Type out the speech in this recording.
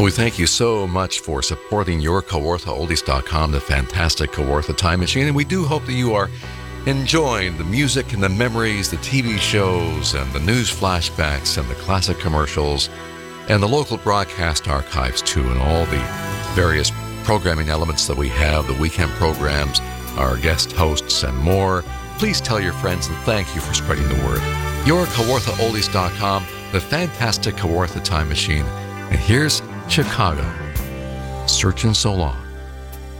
Well, we thank you so much for supporting your KawarthaOldies.com, the fantastic Kawartha Time Machine. And we do hope that you are enjoying the music and the memories, the TV shows and the news flashbacks and the classic commercials and the local broadcast archives too, and all the various programming elements that we have, the weekend programs, our guest hosts, and more. Please tell your friends and thank you for spreading the word. Your KawarthaOldies.com, the fantastic Kawartha Time Machine. And here's Chicago, Searching So Long.